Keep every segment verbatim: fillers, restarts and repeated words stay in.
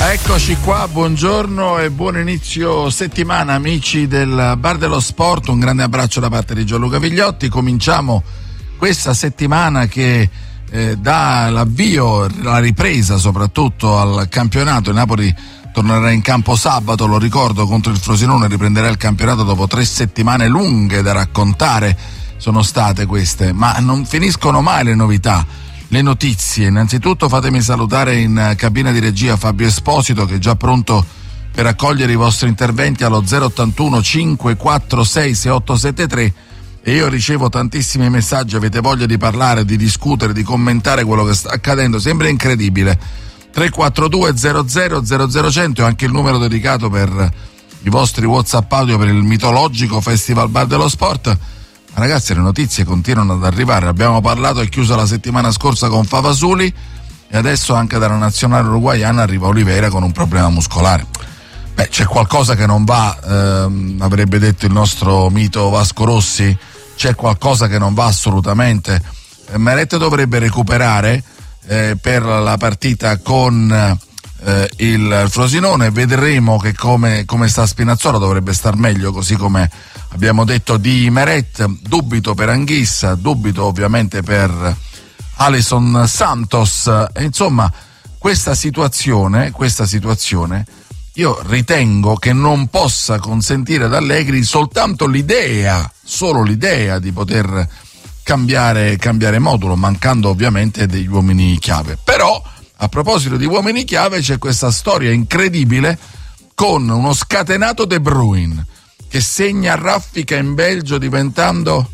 Eccoci qua, buongiorno e buon inizio settimana amici del Bar dello Sport, un grande abbraccio da parte di Gianluca Vigliotti. Cominciamo questa settimana che eh, dà l'avvio, la ripresa soprattutto al campionato. Il Napoli tornerà in campo sabato, lo ricordo, contro il Frosinone, riprenderà il campionato dopo tre settimane lunghe da raccontare, sono state queste, ma non finiscono mai le novità. Le notizie, innanzitutto fatemi salutare in cabina di regia Fabio Esposito, che è già pronto per accogliere i vostri interventi allo zero ottantuno cinque quattro sei sei otto sette tre, e io ricevo tantissimi messaggi, avete voglia di parlare, di discutere, di commentare quello che sta accadendo, sembra incredibile. Tre quattro due zero zero zero zero cento è anche il numero dedicato per i vostri WhatsApp audio per il mitologico Festival Bar dello Sport. Ragazzi, le notizie continuano ad arrivare, abbiamo parlato e chiuso la settimana scorsa con Favasuli e adesso anche dalla nazionale uruguaiana arriva Oliveira con un problema muscolare. Beh, c'è qualcosa che non va, ehm, avrebbe detto il nostro mito Vasco Rossi, c'è qualcosa che non va assolutamente. Eh, Meret dovrebbe recuperare eh, per la partita con eh, il Frosinone, vedremo che come, come sta Spinazzola, dovrebbe star meglio, così come abbiamo detto di Meret. Dubito per Anguissa, dubito ovviamente per Alisson Santos, e insomma questa situazione, questa situazione io ritengo che non possa consentire ad Allegri soltanto l'idea, solo l'idea di poter cambiare, cambiare modulo, mancando ovviamente degli uomini chiave. Però a proposito di uomini chiave c'è questa storia incredibile con uno scatenato De Bruyne che segna, raffica in Belgio, diventando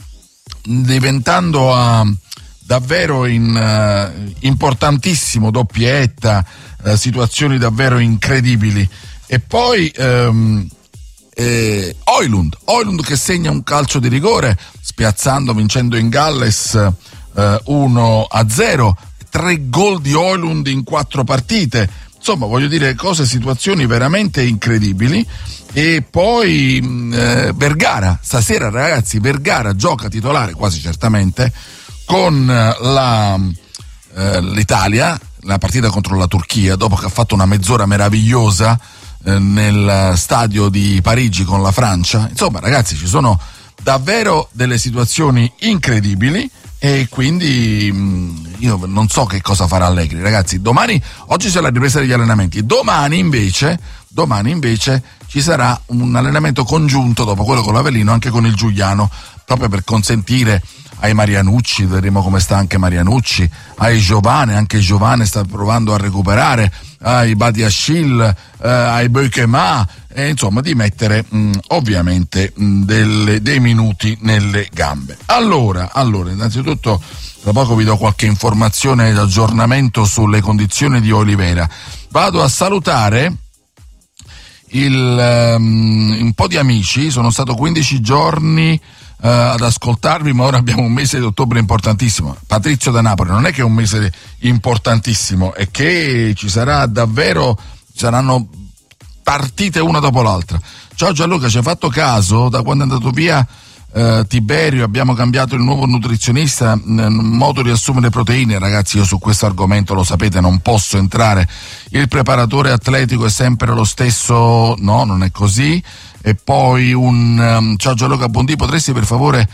diventando uh, davvero in, uh, importantissimo, doppietta, uh, situazioni davvero incredibili. E poi um, eh, Højlund, Højlund che segna un calcio di rigore spiazzando, vincendo in Galles uh, uno a zero, tre gol di Højlund in quattro partite. Insomma, voglio dire, cose, situazioni veramente incredibili. E poi eh, Vergara, stasera ragazzi, Vergara gioca titolare quasi certamente con la, eh, l'Italia, la partita contro la Turchia, dopo che ha fatto una mezz'ora meravigliosa eh, nel stadio di Parigi con la Francia. Insomma ragazzi, ci sono davvero delle situazioni incredibili e quindi mh, io non so che cosa farà Allegri, ragazzi. Domani, oggi c'è la ripresa degli allenamenti, domani invece domani invece ci sarà un allenamento congiunto dopo quello con l'Avellino anche con il Giuliano, proprio per consentire ai Marianucci, vedremo come sta anche Marianucci, ai Giovane, anche Giovane sta provando a recuperare, ai Badiashil, eh, ai Beukema, e insomma di mettere mh, ovviamente mh, delle, dei minuti nelle gambe. Allora, allora, innanzitutto tra poco vi do qualche informazione ed aggiornamento sulle condizioni di Oliveira. Vado a salutare il um, un po' di amici, sono stato quindici giorni uh, ad ascoltarvi, ma ora abbiamo un mese di ottobre importantissimo. Patrizio da Napoli, non è che è un mese importantissimo, è che ci sarà davvero, saranno partite una dopo l'altra. Ciao Gianluca, ci hai fatto caso da quando è andato via Uh, Tiberio, abbiamo cambiato il nuovo nutrizionista, n- modo di assumere proteine. Ragazzi, io su questo argomento, lo sapete, non posso entrare. Il preparatore atletico è sempre lo stesso? No, non è così. E poi un um, ciao Gianluca Bondi, potresti per favore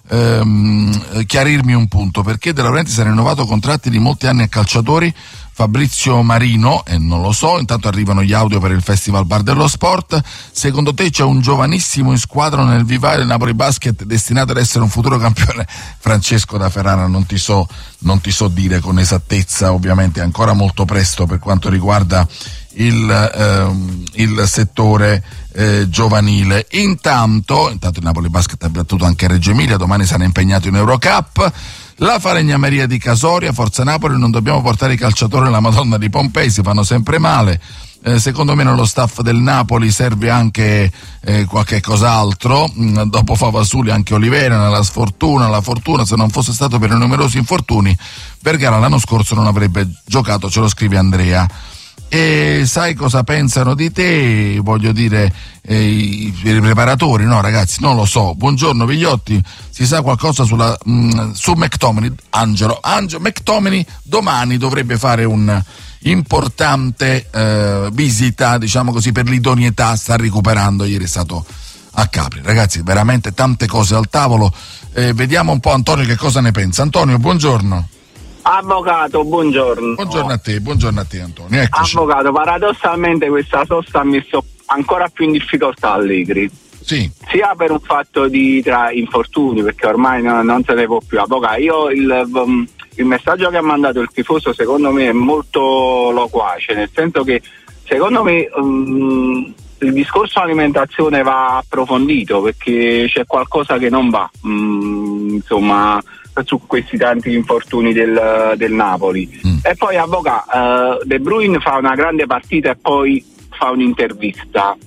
um, chiarirmi un punto, perché De Laurentiis ha rinnovato contratti di molti anni a calciatori? Fabrizio Marino, e eh, non lo so, intanto arrivano gli audio per il Festival Bar dello Sport. Secondo te c'è un giovanissimo in squadra nel vivaio del Napoli Basket destinato ad essere un futuro campione? Francesco da Ferrara, non ti so, non ti so dire con esattezza, ovviamente è ancora molto presto per quanto riguarda il, ehm, il settore eh, giovanile. Intanto, intanto il Napoli Basket ha battuto anche Reggio Emilia, domani sarà impegnato in Eurocup. La falegnameria di Casoria, Forza Napoli, non dobbiamo portare i calciatori nella Madonna di Pompei, si fanno sempre male. Eh, secondo me nello staff del Napoli serve anche eh, qualche cos'altro. Mm, dopo Favasuli anche Oliveira, nella sfortuna, la fortuna, se non fosse stato per i numerosi infortuni, Vergara l'anno scorso non avrebbe giocato, ce lo scrive Andrea. E sai cosa pensano di te, voglio dire, eh, i, i preparatori? No ragazzi, non lo so. Buongiorno Vigliotti, si sa qualcosa sulla mh, su McTominay? Angelo, Angelo McTominay domani dovrebbe fare un importante eh, visita, diciamo così, per l'idoneità, sta recuperando, ieri è stato a Capri. Ragazzi, veramente tante cose al tavolo, eh, vediamo un po' Antonio che cosa ne pensa. Antonio, buongiorno. Avvocato, buongiorno. Buongiorno a te, buongiorno a te Antonio. Eccoci. Avvocato, paradossalmente questa sosta ha messo ancora più in difficoltà Allegri. Sì. Sia per un fatto di tra infortuni, perché ormai no, non se ne può più. Avvocato, io il, um, il messaggio che ha mandato il tifoso secondo me è molto loquace, nel senso che secondo me um, il discorso alimentazione va approfondito, perché c'è qualcosa che non va, um, insomma, su questi tanti infortuni del, del Napoli. Mm. E poi avvocato, uh, De Bruyne fa una grande partita e poi fa un'intervista.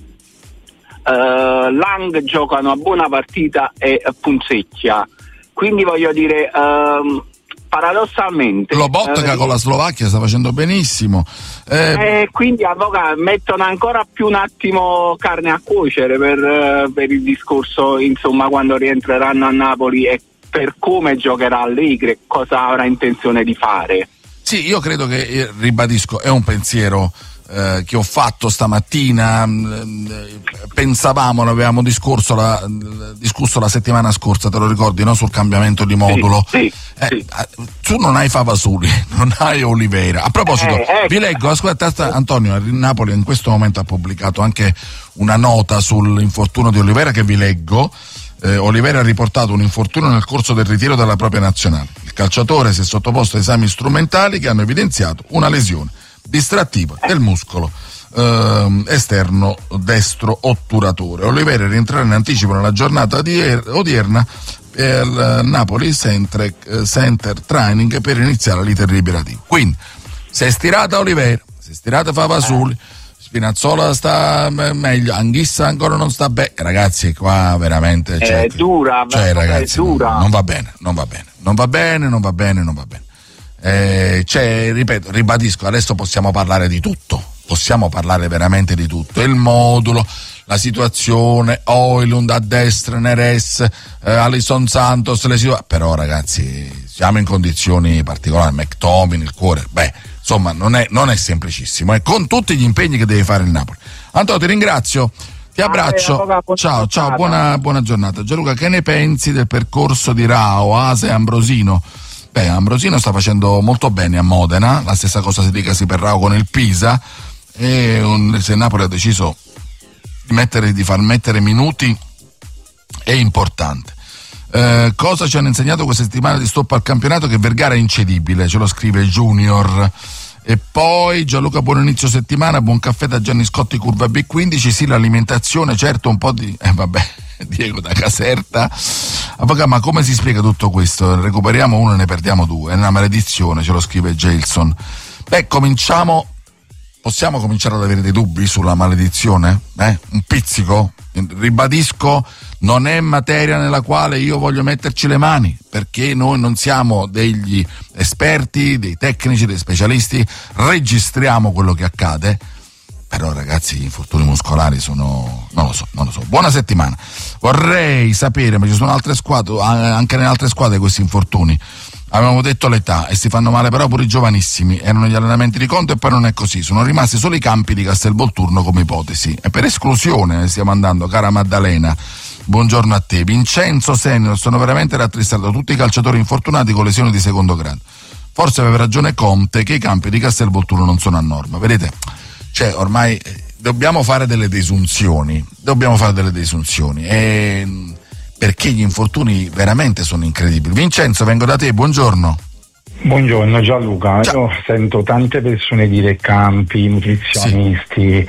Uh, Lang gioca una buona partita e punzecchia, quindi voglio dire, uh, paradossalmente Lobotka uh, con la Slovacchia sta facendo benissimo, eh, eh, quindi avvocato mettono ancora più un attimo carne a cuocere per, uh, per il discorso, insomma, quando rientreranno a Napoli e per come giocherà Allegri, cosa avrà intenzione di fare. Sì, io credo che, eh, ribadisco, è un pensiero Eh, che ho fatto stamattina, eh, pensavamo, ne avevamo discorso la, discusso la settimana scorsa, te lo ricordi, no? Sul cambiamento di modulo. Sì, eh, sì. Tu non hai Favasuli, non hai Oliveira. A proposito, eh, eh, vi leggo, ascolta, Antonio, il Napoli in questo momento ha pubblicato anche una nota sull'infortunio di Oliveira che vi leggo. Eh, Oliveira ha riportato un infortunio nel corso del ritiro dalla propria nazionale. Il calciatore si è sottoposto a esami strumentali che hanno evidenziato una lesione distrattivo del muscolo eh, esterno destro otturatore. Oliveira rientrerà in anticipo nella giornata di er- odierna per il Napoli Center, eh, Center Training per iniziare l'iter liberativo. Quindi si è stirata Oliveira, si è stirata Favasuli, Spinazzola sta meglio, Anghissa ancora non sta bene. Ragazzi, qua veramente è dura, cioè, ragazzi, è dura. Non, non va bene, non va bene, non va bene, non va bene, non va bene. Eh, cioè, ripeto, ribadisco, adesso possiamo parlare di tutto, possiamo parlare veramente di tutto, il modulo, la situazione, Højlund a destra, Neres, eh, Alisson Santos, le situa- però ragazzi siamo in condizioni particolari, McTominay, il cuore, beh, insomma non è, non è semplicissimo, eh, con tutti gli impegni che deve fare il Napoli. Antonio, ti ringrazio, ti abbraccio, ciao, ciao, buona, buona giornata. Gianluca, che ne pensi del percorso di Rao, Ase e Ambrosino? Beh, Ambrosino sta facendo molto bene a Modena, la stessa cosa si dicasi per Rao con il Pisa, e un, se Napoli ha deciso di, mettere, di far mettere minuti è importante. Eh, cosa ci hanno insegnato questa settimana di stop al campionato? Che Vergara è incedibile, ce lo scrive Junior. E poi Gianluca, buon inizio settimana, buon caffè da Gianni Scotti, curva B quindici, sì, l'alimentazione, certo, un po' di... eh vabbè, Diego da Caserta. Avvocato, ma come si spiega tutto questo? Recuperiamo uno e ne perdiamo due, è una maledizione, ce lo scrive Gelson. Beh, cominciamo, possiamo cominciare ad avere dei dubbi sulla maledizione? Eh? Un pizzico? Ribadisco, non è materia nella quale io voglio metterci le mani, perché noi non siamo degli esperti, dei tecnici, dei specialisti, registriamo quello che accade. Però ragazzi, gli infortuni muscolari sono, non lo so, non lo so. Buona settimana. Vorrei sapere, ma ci sono altre squadre, anche nelle altre squadre questi infortuni. Avevamo detto l'età e si fanno male però pure i giovanissimi, erano gli allenamenti di Conte e poi non è così, sono rimasti solo i campi di Castelvolturno come ipotesi. E per esclusione stiamo andando, cara Maddalena, buongiorno a te. Vincenzo Senior, sono veramente rattristato, tutti i calciatori infortunati con lesioni di secondo grado. Forse aveva ragione Conte che i campi di Castelvolturno non sono a norma, vedete? Cioè ormai eh, dobbiamo fare delle desunzioni, dobbiamo fare delle desunzioni e, perché gli infortuni veramente sono incredibili. Vincenzo, vengo da te, buongiorno. Buongiorno Gianluca, Ciao. Io sento tante persone dire campi, nutrizionisti, sì.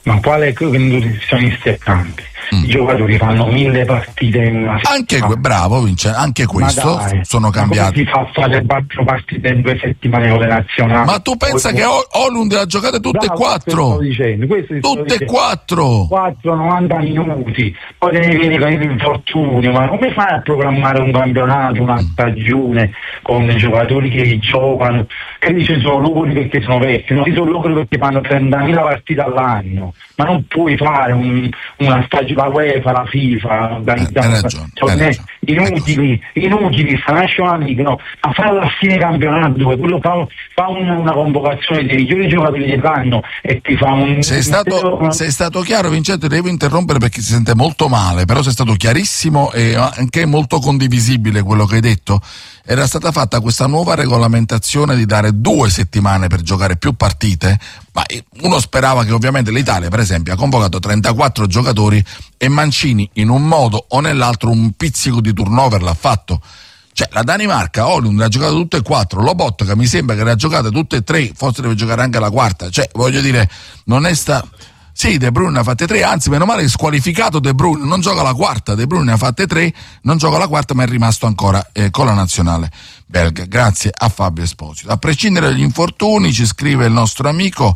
Ma quale nutrizionisti e campi? Mm. I giocatori fanno mille partite in una settimana. Anche que- bravo Vincenzo, anche questo sono cambiati. Ma come si fa a fare quattro partite in due settimane con le nazionali? Ma tu pensa Poi, che Højlund le ha giocate tutte bravo, e quattro? Dicendo, tutte e quattro. quattro novanta minuti, poi te ne vieni con l'infortunio, ma come fai a programmare un campionato, una stagione con i giocatori che giocano? Che dice sono locali perché sono vecchi, non sono locali perché fanno trentamila partite all'anno, ma non puoi fare un, una stagione, la UEFA, la FIFA, organizzata, cioè, inutili, inutili, sta National League, no, ma farla a fine campionato, dove quello fa, fa una, una convocazione dei migliori giocatori dell'anno e ti fa un... Sei stato, un... sei stato chiaro Vincenzo, devo interrompere perché si sente molto male, però sei stato chiarissimo e anche molto condivisibile quello che hai detto. Era stata fatta questa nuova regolamentazione di dare due settimane per giocare più partite, ma uno sperava che ovviamente l'Italia, per esempio, ha convocato trentaquattro giocatori e Mancini in un modo o nell'altro un pizzico di turnover l'ha fatto. Cioè la Danimarca, Højlund le ha giocate tutte e quattro, Lobotka mi sembra che le ha giocate tutte e tre, forse deve giocare anche la quarta, cioè voglio dire, non è sta... Sì, De Bruyne ne ha fatte tre, anzi meno male che è squalificato De Bruyne, non gioca la quarta, De Bruyne ne ha fatte tre, non gioca la quarta ma è rimasto ancora eh, con la nazionale belga, grazie a Fabio Esposito. A prescindere dagli infortuni, ci scrive il nostro amico,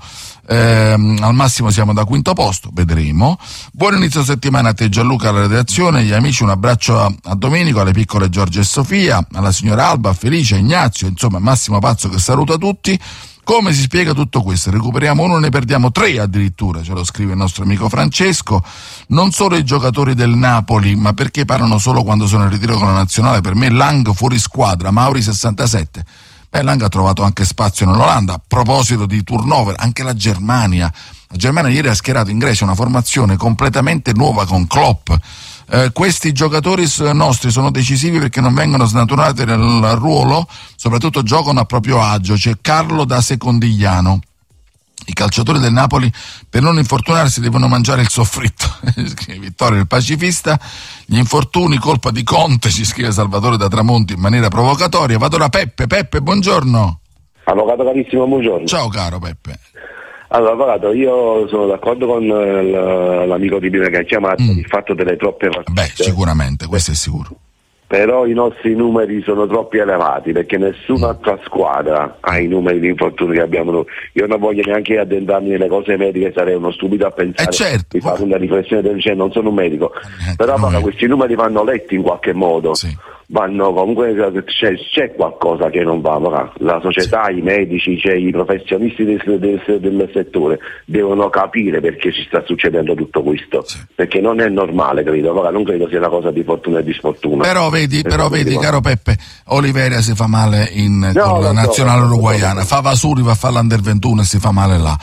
ehm, al massimo siamo da quinto posto, vedremo. Buon inizio settimana a te Gianluca, alla redazione, agli amici un abbraccio a, a Domenico, alle piccole Giorgia e Sofia, alla signora Alba, a Felice, a Ignazio, insomma Massimo Pazzo che saluta tutti. Come si spiega tutto questo? Recuperiamo uno, ne perdiamo tre addirittura, ce lo scrive il nostro amico Francesco. Non solo i giocatori del Napoli, ma perché parlano solo quando sono in ritiro con la nazionale? Per me Lang fuori squadra, Mauri sessantasette. Beh, Lang ha trovato anche spazio nell'Olanda. A proposito di turnover, anche la Germania. La Germania ieri ha schierato in Grecia una formazione completamente nuova con Klopp. Eh, questi giocatori nostri sono decisivi perché non vengono snaturati nel ruolo, soprattutto giocano a proprio agio. C'è Carlo da Secondigliano. I calciatori del Napoli per non infortunarsi devono mangiare il soffritto. Vittorio il pacifista. Gli infortuni colpa di Conte, ci scrive Salvatore da Tramonti in maniera provocatoria. Vado da Peppe. Peppe, buongiorno. Avvocato carissimo, buongiorno. Ciao caro Peppe. Allora, avvocato, io sono d'accordo con l'amico di prima che ha chiamato, mm. il fatto delle troppe partite. Beh, sicuramente, questo è sicuro. Però i nostri numeri sono troppo elevati, perché nessun'altra squadra ha i numeri di infortuni che abbiamo noi. Io non voglio neanche addentrarmi nelle cose mediche, sarei uno stupido a pensare eh certo, di fare una riflessione del genere, non sono un medico. Eh, Però no, questi numeri vanno letti in qualche modo. Sì. Vanno comunque c'è, c'è qualcosa che non va, la società, sì. I medici, cioè, i professionisti del, del, del settore devono capire perché ci sta succedendo tutto questo, sì. Perché non è normale, credo, non credo sia una cosa di fortuna e di sfortuna. Però vedi, però vedi caro Peppe, Oliveria si fa male in, no, con la nazionale so, uruguayana, fa Vasuri, va a fare l'Under ventuno e si fa male là.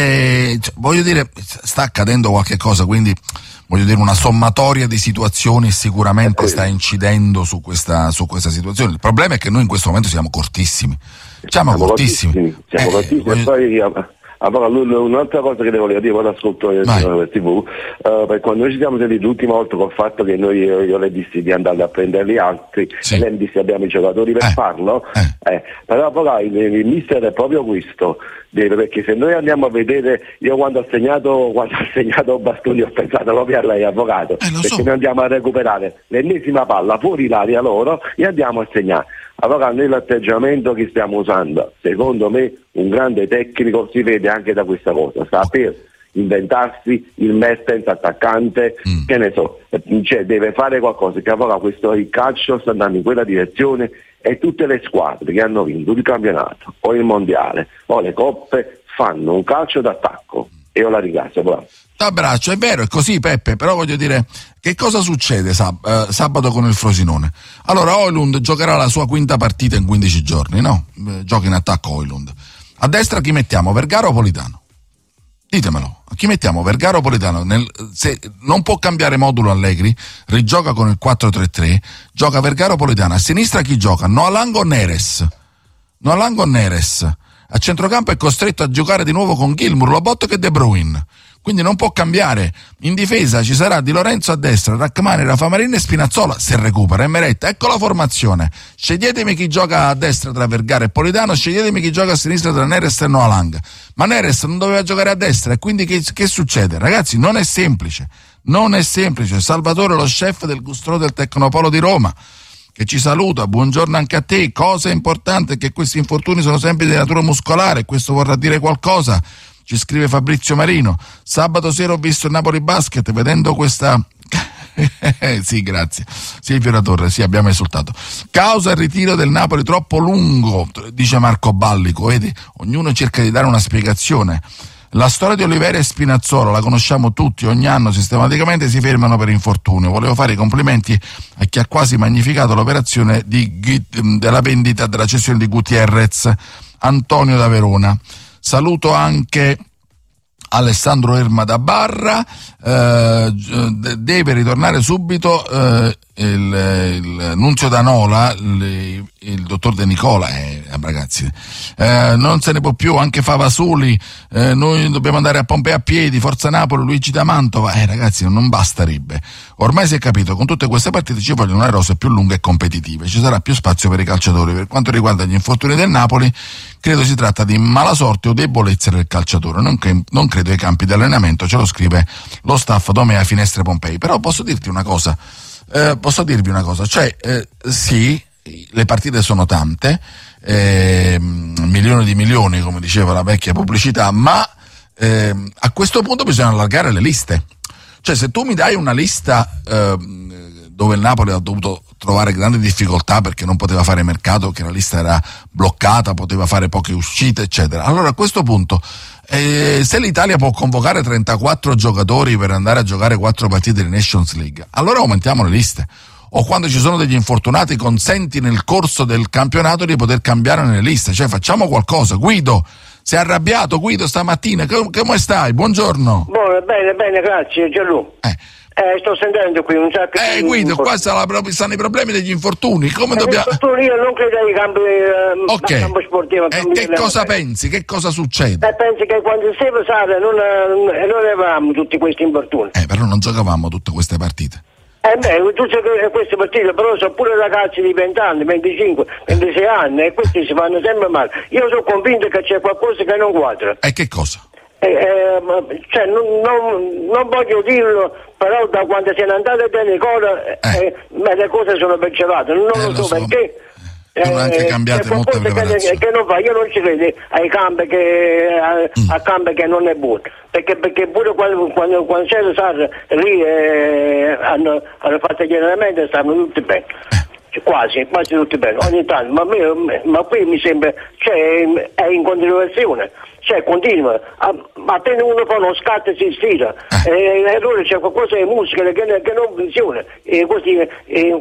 E, cioè, voglio dire, sta accadendo qualche cosa, quindi voglio dire una sommatoria di situazioni sicuramente sta incidendo su questa, su questa situazione. Il problema è che noi in questo momento siamo cortissimi, siamo, siamo cortissimi. cortissimi. Siamo eh, cortissimi voglio... e poi allora, un'altra cosa che devo dire, io vado ascolto per tivù, uh, per quando noi ci siamo sentiti l'ultima volta col fatto che noi io, io le dissi di andare a prenderli altri, sì. E lei mi disse abbiamo i giocatori per eh. farlo, eh. Eh. però poi il, il mister è proprio questo, perché se noi andiamo a vedere, io quando ho segnato quando ho segnato Bastoni ho pensato proprio a lei avvocato, eh, perché so. Noi andiamo a recuperare l'ennesima palla fuori l'aria loro e andiamo a segnare. Allora noi l'atteggiamento che stiamo usando, secondo me un grande tecnico si vede anche da questa cosa, saper inventarsi il Mertens attaccante, mm. che ne so, cioè deve fare qualcosa, che allora questo il calcio sta andando in quella direzione e tutte le squadre che hanno vinto il campionato o il mondiale o le coppe fanno un calcio d'attacco e io la ringrazio, bravo. T'abbraccio, è vero, è così Peppe, però voglio dire, che cosa succede sab- eh, sabato con il Frosinone? Allora Højlund giocherà la sua quinta partita in quindici giorni, no? Eh, gioca in attacco Højlund. A destra chi mettiamo, Vergara o Politano? Ditemelo, a chi mettiamo, Vergara o Politano? Nel, se non può cambiare modulo Allegri, rigioca con il quattro tre tre, gioca Vergara o Politano. A sinistra chi gioca? Noalango o Neres? Noalango o Neres? A centrocampo è costretto a giocare di nuovo con Gilmour, Lobotka e De Bruyne. quindi non può cambiare. In difesa ci sarà Di Lorenzo a destra, Rachmani, Rafamarin e Spinazzola se recupera, e Meretta. Ecco la formazione. Sceglietemi chi gioca a destra tra Vergara e Politano, sceglietemi chi gioca a sinistra tra Neres e Noalanga. Ma Neres non doveva giocare a destra, e quindi che, che succede? Ragazzi, non è semplice, non è semplice. Salvatore, lo chef del Gustrò del Tecnopolo di Roma, che ci saluta, buongiorno anche a te. Cosa importante è che questi infortuni sono sempre di natura muscolare, questo vorrà dire qualcosa, ci scrive Fabrizio Marino. Sabato sera ho visto il Napoli Basket, vedendo questa sì, grazie Silvio La Torre, sì, abbiamo esultato. Causa il ritiro del Napoli troppo lungo, dice Marco Ballico. Vedi, ognuno cerca di dare una spiegazione. La storia di Olivera e Spinazzola la conosciamo tutti, ogni anno sistematicamente si fermano per infortunio. Volevo fare i complimenti a chi ha quasi magnificato l'operazione di, della vendita, della cessione di Gutierrez. Antonio da Verona. Saluto anche Alessandro Erma da Barra. Eh, deve ritornare subito eh, il, il Nunzio D'Anola, il, il dottor De Nicola, eh, ragazzi, eh, non se ne può più, anche Favasoli, eh, noi dobbiamo andare a Pompei a piedi, Forza Napoli, Luigi da Mantova, eh, ragazzi, non basterebbe. Ormai si è capito, con tutte queste partite ci vogliono una rosa più lunga e competitive, ci sarà più spazio per i calciatori. Per quanto riguarda gli infortuni del Napoli, credo si tratta di mala sorte o debolezza del calciatore, non, che, non credo ai campi di allenamento, ce lo scrive lo staff Domea Finestre Pompei. Però posso dirti una cosa, eh, posso dirvi una cosa, cioè eh, sì, le partite sono tante, eh, milioni di milioni, come diceva la vecchia pubblicità, ma eh, a questo punto bisogna allargare le liste. Cioè, se tu mi dai una lista eh, dove il Napoli ha dovuto trovare grandi difficoltà perché non poteva fare mercato, che la lista era bloccata, poteva fare poche uscite, eccetera, allora a questo punto eh, se l'Italia può convocare trentaquattro giocatori per andare a giocare quattro partite di Nations League, allora aumentiamo le liste. O quando ci sono degli infortunati, consenti nel corso del campionato di poter cambiare nelle liste, cioè facciamo qualcosa. Guido, sei arrabbiato Guido stamattina? Come, come stai? Buongiorno. Buono, bene, bene, grazie Gianlu. Eh. Eh, sto sentendo qui un sacco Eh di... Guido, qua stanno, stanno i problemi degli infortuni. Come eh, dobbiamo... Io non credo ai campi, eh, ok. al campo sportivo. E eh, che cosa pensi? Che cosa succede? Eh, penso che quando si passava non, non avevamo tutti questi infortuni. Eh, però non giocavamo tutte queste partite. Eh beh, tutte queste partite però sono pure ragazzi di venti anni, venticinque, ventisei anni, e questi si fanno sempre male. Io sono convinto che c'è qualcosa che non quadra. E che cosa? Eh, eh, cioè, non, non, non voglio dirlo, però da quando se n'è andato da Nicola eh. Eh, le cose sono peggiorate, non eh, lo, so, lo so perché sono anche cambiate molte preparazioni. che, che non fa, io non ci credo ai campi che a, mm. a campi che non è buono, perché, perché pure quando, quando, quando c'è la Sarra lì eh, hanno, hanno fatto gli allenamenti e stanno tutti bene. Eh. Quasi, quasi tutti bene, ogni tanto, ma, me, ma qui mi sembra, cioè, è in continuazione, cioè continua, a, appena uno fa uno scatto si stira, eh. e allora c'è qualcosa di musica che, che non funziona, e così, e,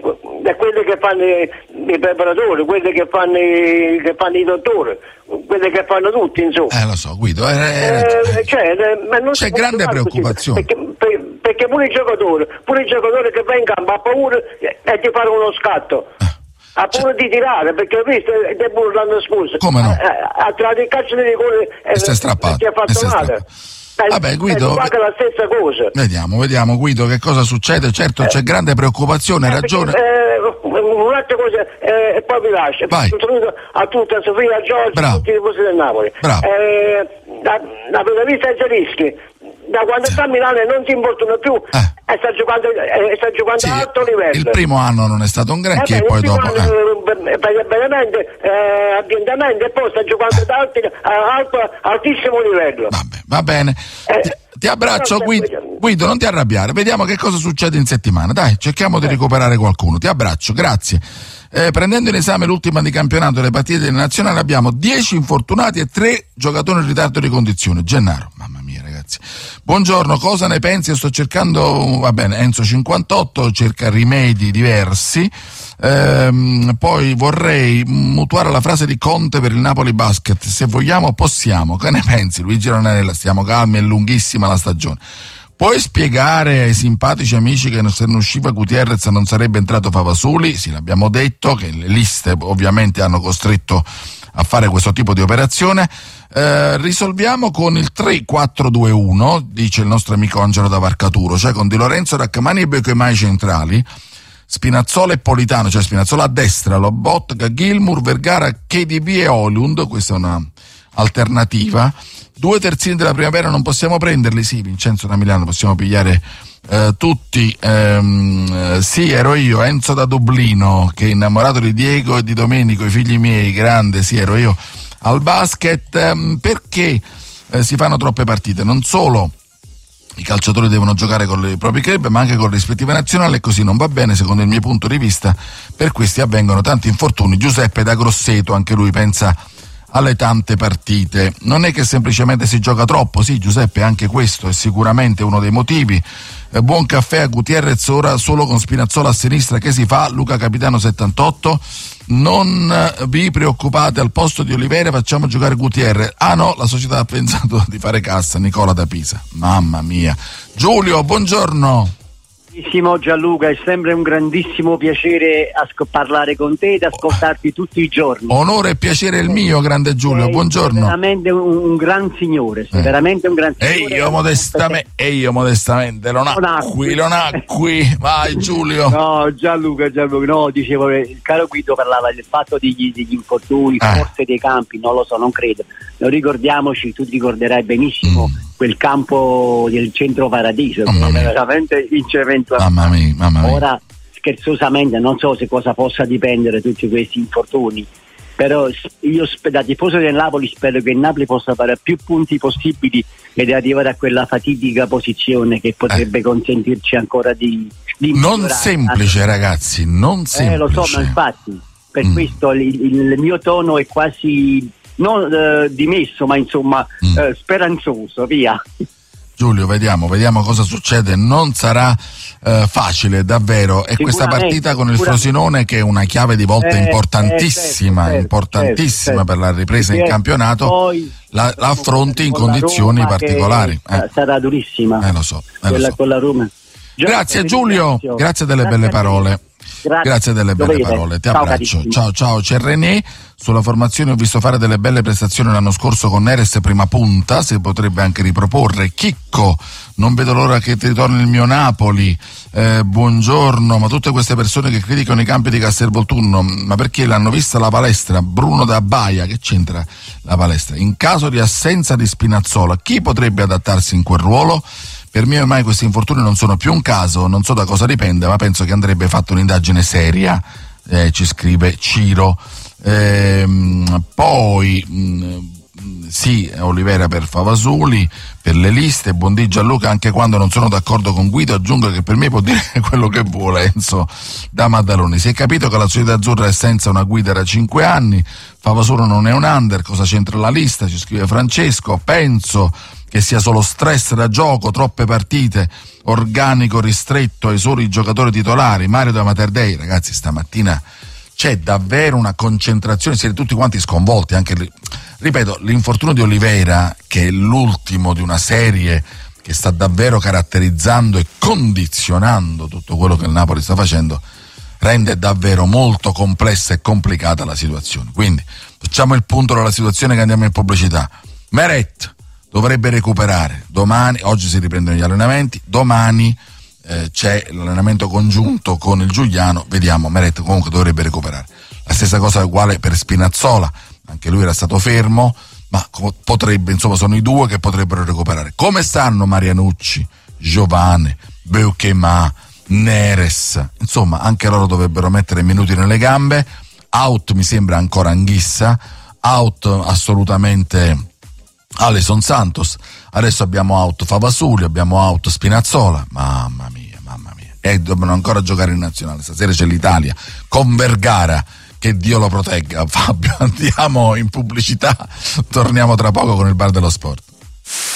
e quelli che fanno i, i preparatori, quelli che fanno i, che fanno i dottori, quelli che fanno tutti, insomma. Eh, lo so, Guido, eh, eh, cioè, ma non c'è grande preoccupazione. Perché, per, perché pure i giocatori, pure i giocatori che vengono in campo ha paura e di fare uno scatto. Ha paura di tirare, perché ho visto De Burro l'anno scorso. Come no? Ha tirato il calcio di rigore e si è strappato. Si è fatto male. Vabbè, Guido, è la stessa cosa. Vediamo, vediamo Guido che cosa succede. Certo, eh. c'è grande preoccupazione, hai eh, ragione. Eh, un'altra cosa, eh, e poi vi lascio. Vai. Un saluto a tutti, a Sofia, a Giorgio, a tutti i tifosi del Napoli. Bravo. Eh, da, da vista Zelischi, da quando sì. sta a Milano non ti importano più. Eh. E sta giocando, eh, sta giocando sì, a alto livello. Il primo anno non è stato un granché, eh, e poi dopo. Anno, eh. veramente, eh, ambientamento, e poi sta giocando ad alto, a alto, altissimo livello. Vabbè, va bene. Eh, ti, ti abbraccio, Guido. Guido, non ti arrabbiare, vediamo che cosa succede in settimana. Dai, cerchiamo di recuperare qualcuno. Ti abbraccio, grazie. Eh, prendendo in esame l'ultima di campionato delle partite delle nazionali, abbiamo dieci infortunati e tre giocatori in ritardo di condizione. Gennaro, mamma mia ragazzi. Buongiorno, cosa ne pensi? Sto cercando, va bene, Enzo cinquantotto cerca rimedi diversi. Ehm, poi vorrei mutuare la frase di Conte per il Napoli Basket: se vogliamo possiamo. Che ne pensi? Luigi Ranella, stiamo calmi, è lunghissima la stagione. Puoi spiegare ai simpatici amici che se non usciva Gutierrez non sarebbe entrato Favasoli? Sì, l'abbiamo detto, che le liste ovviamente hanno costretto a fare questo tipo di operazione. Eh, risolviamo con il tre quattro due uno, dice il nostro amico Angelo da Varcaturo, cioè con Di Lorenzo, Raccamani e Becchemai centrali, Spinazzola e Politano, cioè Spinazzola a destra, Lobotka, Gilmour, Vergara, K D B e Højlund. Questa è una alternativa. Due terzini della primavera non possiamo prenderli? Sì, Vincenzo da Milano, possiamo pigliare eh, tutti. Ehm, sì, ero io, Enzo da Dublino, che è innamorato di Diego e di Domenico, i figli miei, grande, sì, ero io. Al basket, ehm, perché eh, si fanno troppe partite? Non solo i calciatori devono giocare con i propri club, ma anche con le rispettive nazionali, e così non va bene, secondo il mio punto di vista. Per questi avvengono tanti infortuni. Giuseppe da Grosseto, anche lui pensa alle tante partite. Non è che semplicemente si gioca troppo, sì Giuseppe, anche questo è sicuramente uno dei motivi. Eh, buon caffè a Gutierrez, ora solo con Spinazzola a sinistra, che si fa? Luca Capitano settantotto. Non vi preoccupate, al posto di Olivera facciamo giocare Gutierrez. Ah no, la società ha pensato di fare cassa. Nicola da Pisa, mamma mia. Giulio, buongiorno. Gianluca, è sempre un grandissimo piacere asco- parlare con te ed ascoltarti tutti i giorni. Onore e piacere il mio, grande Giulio, sei buongiorno. Veramente un, un gran signore, sei eh. veramente un gran signore. E io modestamente, e io modestamente lo nacqui, lo nacqui, vai Giulio. No, Gianluca, Gianluca, no, dicevo, il caro Guido parlava del fatto degli, degli infortuni, eh. forse dei campi, non lo so, non credo. Non ricordiamoci, tu ricorderai benissimo mm. quel campo del Centro Paradiso, che era veramente incrementato. Mamma mia, mamma mia. Ora, scherzosamente, non so se cosa possa dipendere tutti questi infortuni, però io da tifoso del Napoli spero che il Napoli possa fare più punti possibili ed arrivare a quella fatidica posizione che potrebbe eh. consentirci ancora di, di non semplice, ragazzi, non semplice. Eh, lo so, ma infatti per mm. questo il, il mio tono è quasi non eh, dimesso, ma insomma mm. eh, speranzoso, via. Giulio, vediamo, vediamo cosa succede. Non sarà eh, facile, davvero. E questa partita con il Frosinone, che è una chiave di volta eh, importantissima, eh, certo, importantissima certo, certo. per la ripresa in campionato, poi, la, la affronti in condizioni Roma, particolari. Eh. Sarà durissima. Eh, lo so. Eh, quella lo so. con la Roma. Grazie Giulio, grazie delle grazie belle parole. Grazie, grazie delle belle Dovete. parole, ti ciao, abbraccio. Carissimo. Ciao ciao, c'è René. Sulla formazione ho visto fare delle belle prestazioni l'anno scorso con Neres prima punta, si potrebbe anche riproporre. Chicco, non vedo l'ora che ti ritorni il mio Napoli. Eh, buongiorno, ma tutte queste persone che criticano i campi di Castelvolturno, ma perché l'hanno vista la palestra? Bruno da Baia, che c'entra la palestra? In caso di assenza di Spinazzola, chi potrebbe adattarsi in quel ruolo? Per me ormai questi infortuni non sono più un caso, non so da cosa dipende, ma penso che andrebbe fatta un'indagine seria, eh, ci scrive Ciro. Ehm, poi mh, sì, Olivera per Favasuli, per le liste, buondì Gianluca, anche quando non sono d'accordo con Guido, aggiungo che per me può dire quello che vuole. Enzo da Maddaloni, si è capito che la società azzurra è senza una guida da cinque anni, Favasolo non è un under, cosa c'entra la lista, ci scrive Francesco. Penso che sia solo stress da gioco, troppe partite, organico ristretto ai soli giocatori titolari. Mario da Materdei, ragazzi, stamattina c'è davvero una concentrazione, siete tutti quanti sconvolti, anche lì. Ripeto, l'infortunio di Oliveira, che è l'ultimo di una serie che sta davvero caratterizzando e condizionando tutto quello che il Napoli sta facendo, rende davvero molto complessa e complicata la situazione. Quindi facciamo il punto della situazione che andiamo in pubblicità. Meret dovrebbe recuperare domani, oggi si riprendono gli allenamenti, domani eh, c'è l'allenamento congiunto con il Giuliano, vediamo, Meret comunque dovrebbe recuperare. La stessa cosa uguale per Spinazzola, anche lui era stato fermo, ma potrebbe, insomma sono i due che potrebbero recuperare. Come stanno Marianucci, Giovane, Becchemai, Neres? Insomma anche loro dovrebbero mettere minuti nelle gambe. Out mi sembra ancora Anghissa, out assolutamente Alisson Santos, adesso abbiamo out Favasuli, abbiamo out Spinazzola, mamma mia, mamma mia, e dobbiamo ancora giocare in nazionale, stasera c'è l'Italia con Vergara, che Dio lo protegga. Fabio, andiamo in pubblicità, torniamo tra poco con il Bar dello Sport.